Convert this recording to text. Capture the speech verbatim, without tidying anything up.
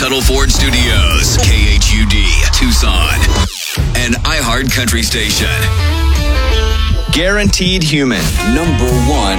Tuttle Ford Studios, K H U D, Tucson, an iHeart Country station. Guaranteed Human, number one.